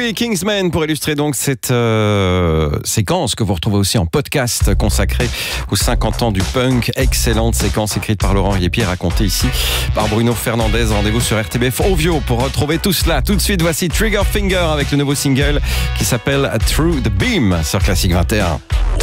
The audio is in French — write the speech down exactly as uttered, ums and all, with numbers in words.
Louis Kingsman pour illustrer donc cette euh, séquence que vous retrouvez aussi en podcast consacré aux cinquante ans du punk. Excellente séquence écrite par Laurent Riépier, racontée ici par Bruno Fernandez. Rendez-vous sur R T B F Ovio pour retrouver tout cela. Tout de suite, voici Trigger Finger avec le nouveau single qui s'appelle Through the Beam sur Classic vingt et un.